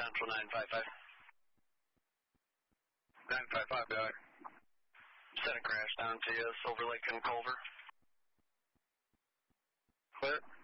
Central 955. 955, got it. Sent a crash down to you, Silver Lake and Culver. Clear.